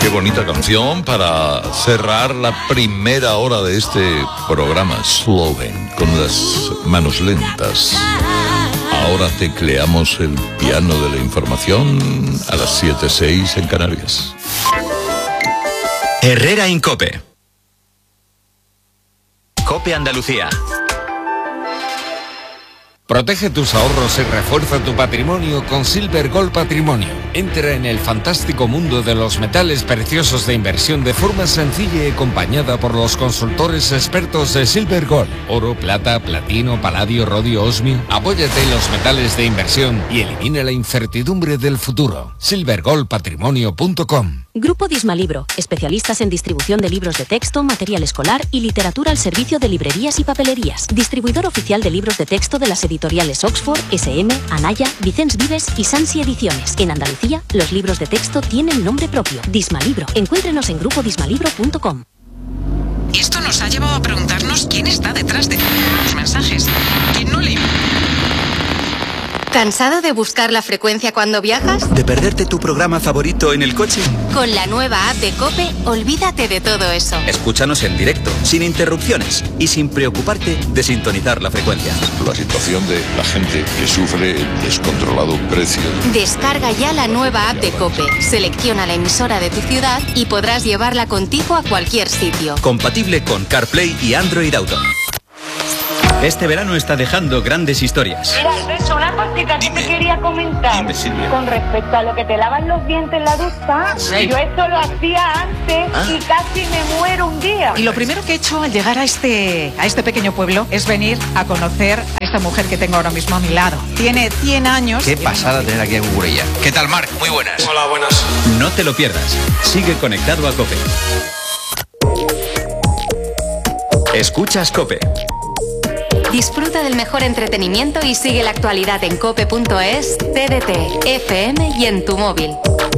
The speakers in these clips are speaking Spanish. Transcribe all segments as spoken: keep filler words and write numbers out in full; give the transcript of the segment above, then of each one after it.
Qué bonita canción para cerrar la primera hora de este programa. Slowen, con las manos lentas. Ahora tecleamos el piano de la información a las siete seis en Canarias. Herrera en COPE. COPE Andalucía. Protege tus ahorros y refuerza tu patrimonio con Silver Gold Patrimonio. Entra en el fantástico mundo de los metales preciosos de inversión de forma sencilla y acompañada por los consultores expertos de Silver Gold. Oro, plata, platino, paladio, rodio, osmio. Apóyate en los metales de inversión y elimina la incertidumbre del futuro. silver gold patrimonio punto com. Grupo Dismalibro, especialistas en distribución de libros de texto, material escolar y literatura al servicio de librerías y papelerías. Distribuidor oficial de libros de texto de las editoriales Oxford, S M, Anaya, Vicens Vives y Sansi Ediciones. En Andalucía, los libros de texto tienen nombre propio. Dismalibro. Encuéntrenos en grupo dismalibro punto com. Esto nos ha llevado a preguntarnos quién está detrás de los mensajes. ¿Quién no lee? ¿Cansado de buscar la frecuencia cuando viajas? ¿De perderte tu programa favorito en el coche? Con la nueva app de COPE, olvídate de todo eso. Escúchanos en directo, sin interrupciones y sin preocuparte de sintonizar la frecuencia. La situación de la gente que sufre el descontrolado precio. Descarga ya la nueva app de COPE, selecciona la emisora de tu ciudad y podrás llevarla contigo a cualquier sitio. Compatible con CarPlay y Android Auto. Este verano está dejando grandes historias. Mira, Alberto, una cosita que te quería comentar. Dime, Silvia. Con respecto a lo que te lavan los dientes en la ducha, Sí. yo esto lo hacía antes Ah. y casi me muero un día. Y lo primero que he hecho al llegar a este, a este pequeño pueblo es venir a conocer a esta mujer que tengo ahora mismo a mi lado. Tiene cien años. Qué pasada tener aquí a Cucurella. ¿Qué tal, Marc? Muy buenas. Hola, buenas. No te lo pierdas. Sigue conectado a COPE. Escuchas COPE. Disfruta del mejor entretenimiento y sigue la actualidad en cope punto es, T D T, F M y en tu móvil.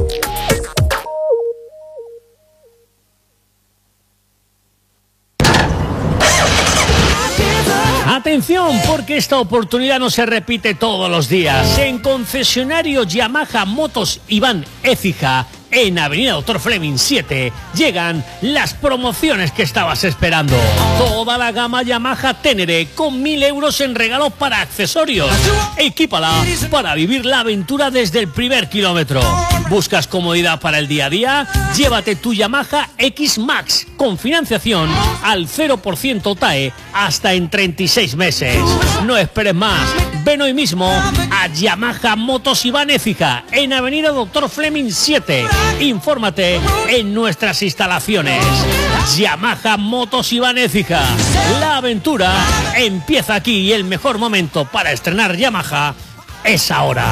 Atención, porque esta oportunidad no se repite todos los días. En concesionario Yamaha Motos Iván Écija, en Avenida Doctor Fleming siete, llegan las promociones que estabas esperando. Toda la gama Yamaha Ténere con mil euros en regalos para accesorios. Equípala para vivir la aventura desde el primer kilómetro. ¿Buscas comodidad para el día a día? Llévate tu Yamaha X Max con financiación al cero por ciento T A E hasta en treinta y seis meses. No esperes más. Ven hoy mismo a Yamaha Motos Iván Écija en Avenida Doctor Fleming siete. Infórmate en nuestras instalaciones. Yamaha Motos Iván Écija. La aventura empieza aquí y el mejor momento para estrenar Yamaha es ahora.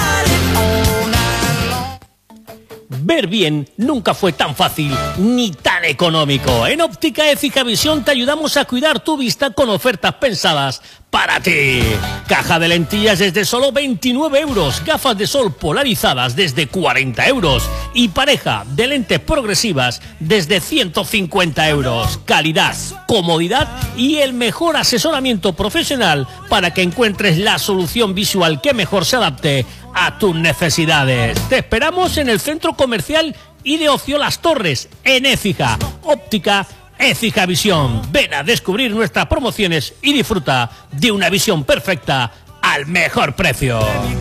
Ver bien nunca fue tan fácil ni tan económico. En Óptica Écija Visión te ayudamos a cuidar tu vista con ofertas pensadas para ti. Caja de lentillas desde solo veintinueve euros. Gafas de sol polarizadas desde cuarenta euros. Y pareja de lentes progresivas desde ciento cincuenta euros. Calidad, comodidad y el mejor asesoramiento profesional para que encuentres la solución visual que mejor se adapte a tus necesidades. Te esperamos en el centro comercial y de ocio Las Torres, en Écija. Óptica Écija Visión. Ven a descubrir nuestras promociones y disfruta de una visión perfecta al mejor precio.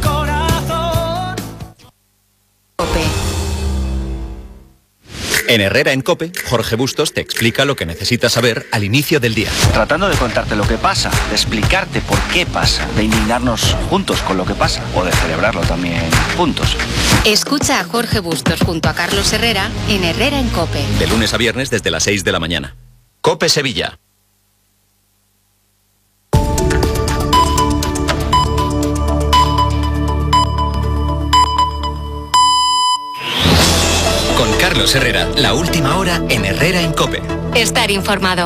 En Herrera en COPE, Jorge Bustos te explica lo que necesitas saber al inicio del día. Tratando de contarte lo que pasa, de explicarte por qué pasa, de indignarnos juntos con lo que pasa o de celebrarlo también juntos. Escucha a Jorge Bustos junto a Carlos Herrera en Herrera en COPE. De lunes a viernes desde las seis de la mañana. COPE Sevilla. Con Carlos Herrera, la última hora en Herrera en COPE. Estar informado.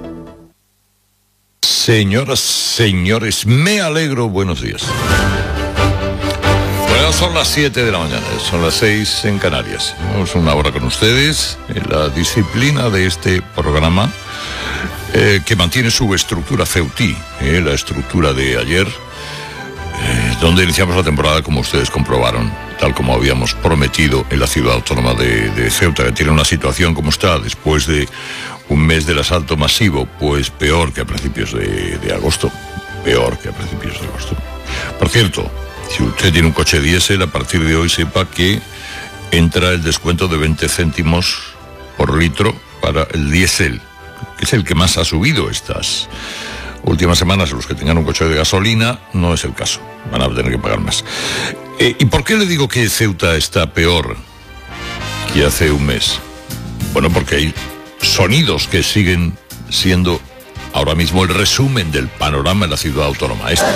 Señoras, señores, me alegro, buenos días. Bueno, son las siete de la mañana, son las seis en Canarias. Vamos una hora con ustedes en la disciplina de este programa eh, que mantiene su estructura Ceutí, eh, la estructura de ayer, eh, donde iniciamos la temporada, como ustedes comprobaron, tal como habíamos prometido, en la ciudad autónoma de, de Ceuta, que tiene una situación como está después de un mes del asalto masivo, pues peor que a principios de, de agosto, peor que a principios de agosto. Por cierto, si usted tiene un coche diésel, a partir de hoy sepa que entra el descuento de veinte céntimos por litro para el diésel, que es el que más ha subido estas últimas semanas. Los que tengan un coche de gasolina no es el caso, van a tener que pagar más. Eh, ¿Y por qué le digo que Ceuta está peor que hace un mes? Bueno, porque hay sonidos que siguen siendo ahora mismo el resumen del panorama en la ciudad autónoma esta.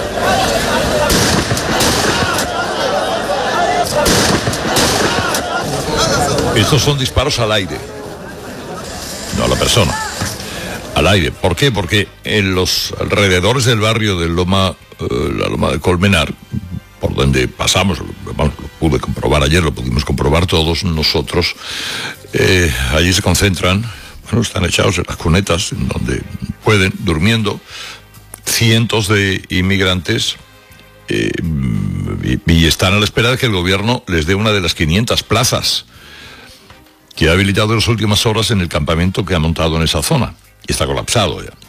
Estos son disparos al aire, no a la persona, al aire. ¿Por qué? Porque en los alrededores del barrio de Loma, eh, la Loma de Colmenar, por donde pasamos, bueno, lo pude comprobar ayer, lo pudimos comprobar todos nosotros, eh, allí se concentran, bueno, están echados en las cunetas, en donde pueden, durmiendo, cientos de inmigrantes, eh, y, y están a la espera de que el gobierno les dé una de las quinientas plazas que ha habilitado en las últimas horas en el campamento que ha montado en esa zona. Y está colapsado ya.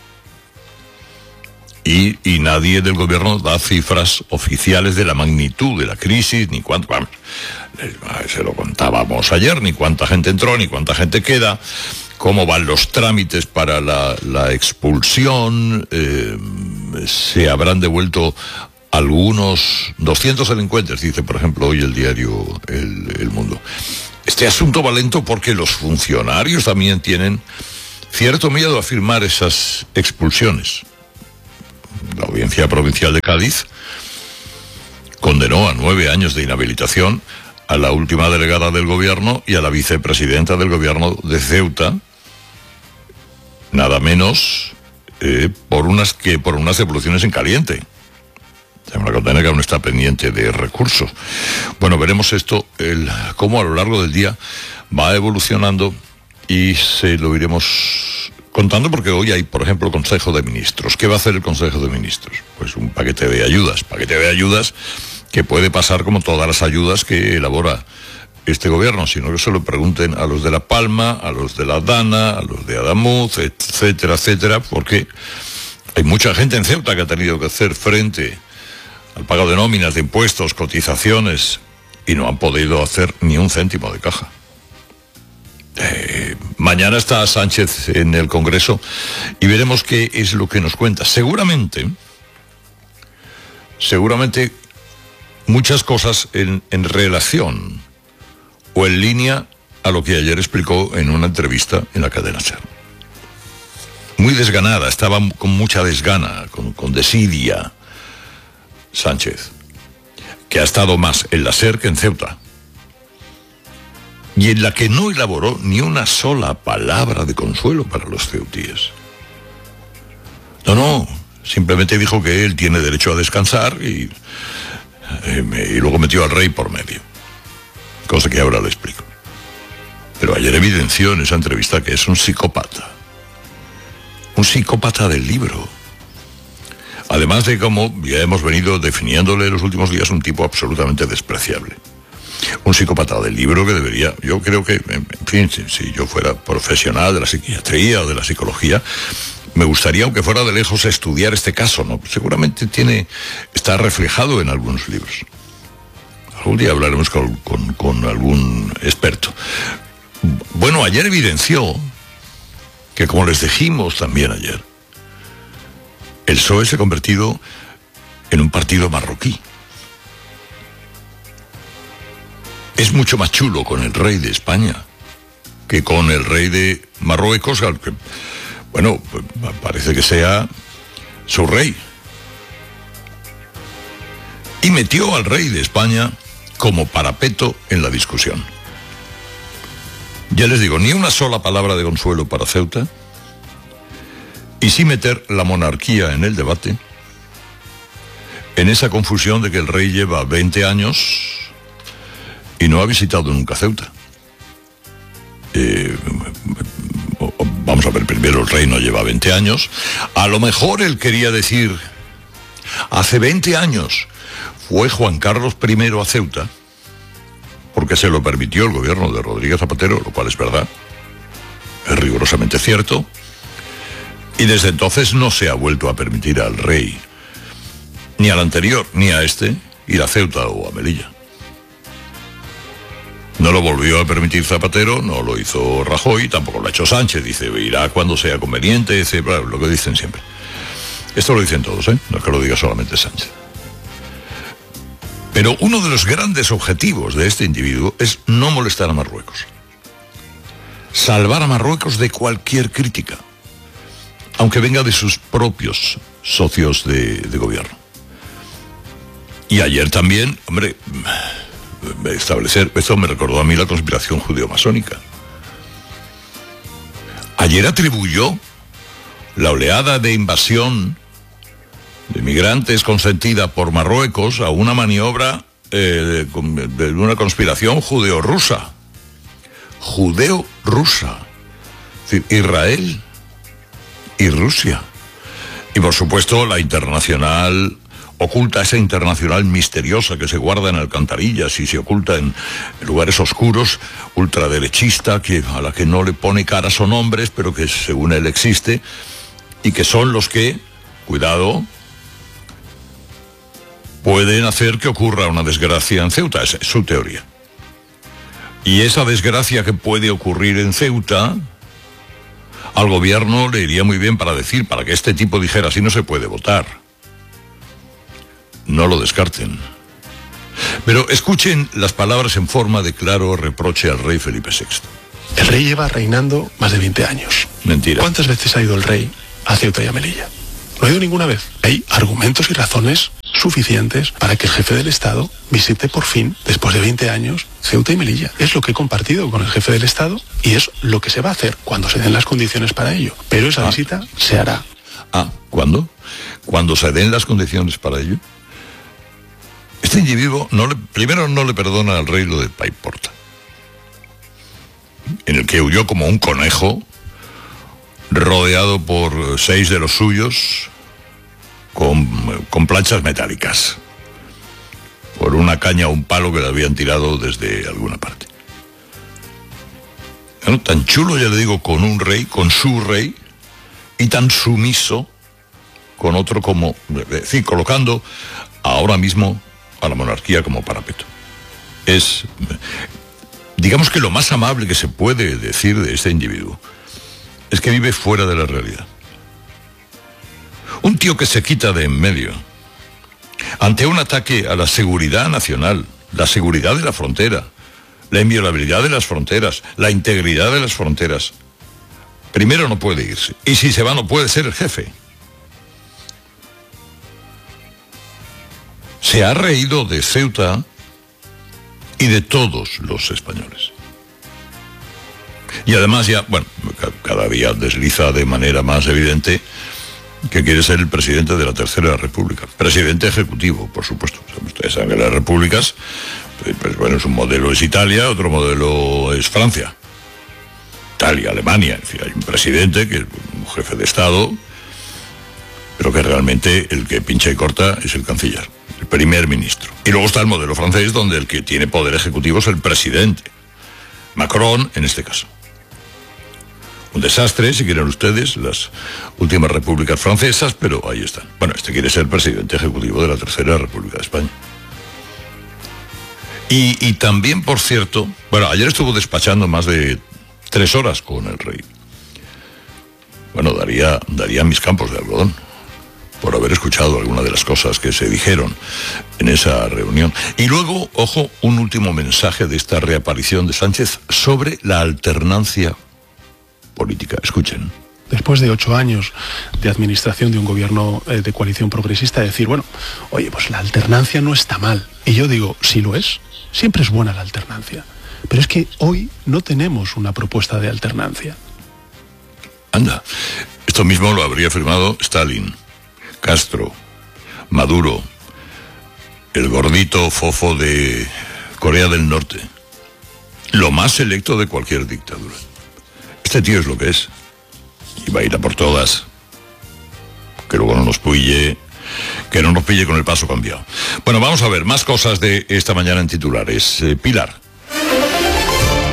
Y, y nadie del gobierno da cifras oficiales de la magnitud de la crisis, ni cuánto, vamos, se lo contábamos ayer, ni cuánta gente entró, ni cuánta gente queda, cómo van los trámites para la, la expulsión, eh, se habrán devuelto algunos doscientos delincuentes, dice por ejemplo hoy el diario El, El Mundo. Este asunto va lento porque los funcionarios también tienen cierto miedo a firmar esas expulsiones. La Audiencia Provincial de Cádiz condenó a nueve años de inhabilitación a la última delegada del gobierno y a la vicepresidenta del gobierno de Ceuta, nada menos eh, por unas que por unas devoluciones en caliente. Una condena que aún está pendiente de recursos. Bueno, veremos esto, el, cómo a lo largo del día va evolucionando y se lo iremos contando, porque hoy hay, por ejemplo, Consejo de Ministros. ¿Qué va a hacer el Consejo de Ministros? Pues un paquete de ayudas, paquete de ayudas que puede pasar como todas las ayudas que elabora este gobierno, sino que se lo pregunten a los de La Palma, a los de La Dana, a los de Adamuz, etcétera, etcétera, porque hay mucha gente en Ceuta que ha tenido que hacer frente al pago de nóminas, de impuestos, cotizaciones, y no han podido hacer ni un céntimo de caja. Eh, mañana está Sánchez en el Congreso y veremos qué es lo que nos cuenta. Seguramente, seguramente muchas cosas en, en relación o en línea a lo que ayer explicó en una entrevista en la cadena SER. Muy desganada, estaba con mucha desgana, con, con desidia, Sánchez, que ha estado más en la SER que en Ceuta, y en la que no elaboró ni una sola palabra de consuelo para los ceutíes. No, no, simplemente dijo que él tiene derecho a descansar y, y luego metió al rey por medio, cosa que ahora le explico. Pero ayer evidenció en esa entrevista que es un psicópata, un psicópata del libro. Además de, como ya hemos venido definiéndole en los últimos días, un tipo absolutamente despreciable. Un psicópata del libro que debería, yo creo que, en fin, si, si yo fuera profesional de la psiquiatría o de la psicología, me gustaría, aunque fuera de lejos, estudiar este caso, ¿no? Seguramente tiene, está reflejado en algunos libros. Algún día hablaremos con, con, con algún experto. Bueno, ayer evidenció que, como les dijimos también ayer, el P S O E se ha convertido en un partido marroquí. Es mucho más chulo con el rey de España que con el rey de Marruecos, al que, bueno, parece que sea su rey. Y metió al rey de España como parapeto en la discusión. Ya les digo, ni una sola palabra de consuelo para Ceuta, y sí meter la monarquía en el debate, en esa confusión de que el rey lleva veinte años y no ha visitado nunca Ceuta. Eh, vamos a ver, primero el rey no lleva veinte años. A lo mejor él quería decir, hace veinte años fue Juan Carlos primero a Ceuta porque se lo permitió el gobierno de Rodríguez Zapatero, lo cual es verdad, es rigurosamente cierto, y desde entonces no se ha vuelto a permitir al rey, ni al anterior, ni a este, ir a Ceuta o a Melilla. No lo volvió a permitir Zapatero, no lo hizo Rajoy, tampoco lo ha hecho Sánchez, dice, irá cuando sea conveniente, etcétera, lo que dicen siempre. Esto lo dicen todos, ¿eh? No es que lo diga solamente Sánchez. Pero uno de los grandes objetivos de este individuo es no molestar a Marruecos. Salvar a Marruecos de cualquier crítica, aunque venga de sus propios socios de, de gobierno. Y ayer también, hombre, establecer, esto me recordó a mí la conspiración judeo-masónica. Ayer atribuyó la oleada de invasión de migrantes consentida por Marruecos a una maniobra eh, de, de una conspiración judeo-rusa. Judeo-rusa. Es decir, Israel y Rusia. Y por supuesto la internacional oculta, esa internacional misteriosa que se guarda en alcantarillas y se oculta en lugares oscuros, ultraderechista, que, a la que no le pone caras o nombres, pero que según él existe, y que son los que, cuidado, pueden hacer que ocurra una desgracia en Ceuta. Esa es su teoría. Y esa desgracia que puede ocurrir en Ceuta, al gobierno le iría muy bien para decir, para que este tipo dijera, así no se puede votar. No lo descarten. Pero escuchen las palabras en forma de claro reproche al rey Felipe sexto. El rey lleva reinando más de veinte años. Mentira. ¿Cuántas veces ha ido el rey a Ceuta y a Melilla? No ha ido ninguna vez. Hay argumentos y razones suficientes para que el jefe del Estado visite por fin, después de veinte años, Ceuta y Melilla. Es lo que he compartido con el jefe del Estado y es lo que se va a hacer cuando se den las condiciones para ello. Pero esa ah. visita se hará. Ah, ¿cuándo? Cuando se den las condiciones para ello. Este individuo, no le, primero no le perdona al rey lo del Paiporta, en el que huyó como un conejo, rodeado por seis de los suyos, con, con planchas metálicas, por una caña o un palo que le habían tirado desde alguna parte. Bueno, tan chulo, ya le digo, con un rey, con su rey, y tan sumiso con otro como, es decir, colocando ahora mismo a la monarquía como parapeto. Es, digamos que lo más amable que se puede decir de este individuo es que vive fuera de la realidad. Un tío que se quita de en medio ante un ataque a la seguridad nacional, la seguridad de la frontera, la inviolabilidad de las fronteras, la integridad de las fronteras. Primero no puede irse, y si se va no puede ser el jefe. Se ha reído de Ceuta y de todos los españoles. Y además ya, bueno, cada día desliza de manera más evidente que quiere ser el presidente de la Tercera República. Presidente ejecutivo, por supuesto. Ustedes saben que las repúblicas, pues bueno, es un modelo es Italia, otro modelo es Francia. Italia, Alemania, en fin, hay un presidente que es un jefe de Estado, pero que realmente el que pincha y corta es el canciller, el primer ministro. Y luego está el modelo francés, donde el que tiene poder ejecutivo es el presidente. Macron, en este caso. Un desastre, si quieren ustedes, las últimas repúblicas francesas, pero ahí están. Bueno, este quiere ser presidente ejecutivo de la Tercera República de España. Y, y también, por cierto, bueno, ayer estuvo despachando más de tres horas con el rey. Bueno, daría, daría mis campos de algodón por haber escuchado alguna de las cosas que se dijeron en esa reunión. Y luego, ojo, un último mensaje de esta reaparición de Sánchez sobre la alternancia política. Escuchen. Después de ocho años de administración de un gobierno eh, de coalición progresista, decir, bueno, oye, pues la alternancia no está mal. Y yo digo, sí lo es. Siempre es buena la alternancia. Pero es que hoy no tenemos una propuesta de alternancia. Anda, esto mismo lo habría firmado Stalin, Castro, Maduro, el gordito fofo de Corea del Norte, lo más selecto de cualquier dictadura. Este tío es lo que es, y va a ir a por todas. Que luego no nos pille, que no nos pille con el paso cambiado. Bueno, vamos a ver más cosas de esta mañana en titulares. Eh, Pilar.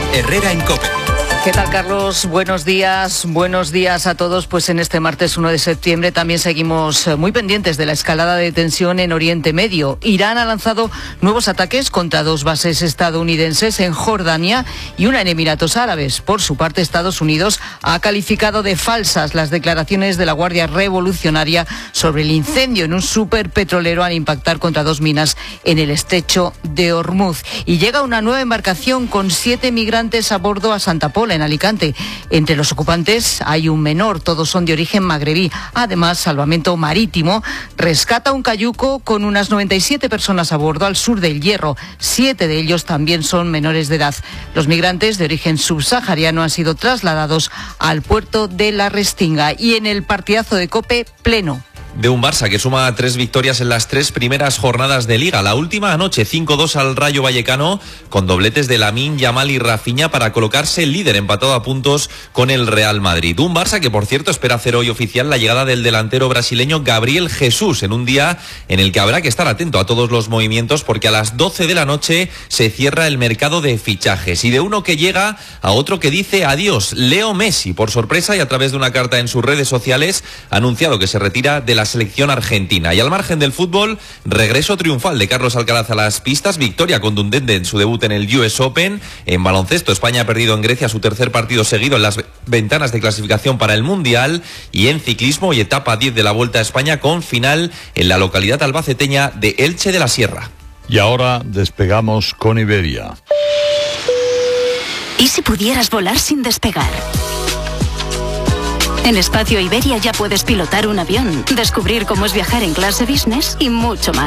Herrera en COPE. ¿Qué tal, Carlos? Buenos días, buenos días a todos. Pues en este martes uno de septiembre también seguimos muy pendientes de la escalada de tensión en Oriente Medio. Irán ha lanzado nuevos ataques contra dos bases estadounidenses en Jordania y una en Emiratos Árabes. Por su parte, Estados Unidos ha calificado de falsas las declaraciones de la Guardia Revolucionaria sobre el incendio en un superpetrolero al impactar contra dos minas en el estrecho de Hormuz. Y llega una nueva embarcación con siete migrantes a bordo a Santa Pola, en Alicante. Entre los ocupantes hay un menor, todos son de origen magrebí. Además, Salvamento Marítimo rescata un cayuco con unas noventa y siete personas a bordo al sur del Hierro. Siete de ellos también son menores de edad. Los migrantes de origen subsahariano han sido trasladados al puerto de La Restinga. Y en el partidazo de COPE, pleno de un Barça que suma tres victorias en las tres primeras jornadas de Liga. La última anoche, cinco dos al Rayo Vallecano, con dobletes de Lamine Yamal y Rafinha para colocarse líder, empatado a puntos con el Real Madrid. Un Barça que, por cierto, espera hacer hoy oficial la llegada del delantero brasileño Gabriel Jesús, en un día en el que habrá que estar atento a todos los movimientos, porque a las doce de la noche se cierra el mercado de fichajes. Y de uno que llega a otro que dice adiós. Leo Messi, por sorpresa y a través de una carta en sus redes sociales, ha anunciado que se retira de la selección argentina. Y al margen del fútbol, regreso triunfal de Carlos Alcaraz a las pistas, victoria contundente en su debut en el U S Open. En baloncesto, España ha perdido en Grecia su tercer partido seguido en las ventanas de clasificación para el Mundial. Y en ciclismo, y etapa diez de la Vuelta a España con final en la localidad albaceteña de Elche de la Sierra. Y ahora despegamos con Iberia. ¿Y si pudieras volar sin despegar? En Espacio Iberia ya puedes pilotar un avión, descubrir cómo es viajar en clase business y mucho más.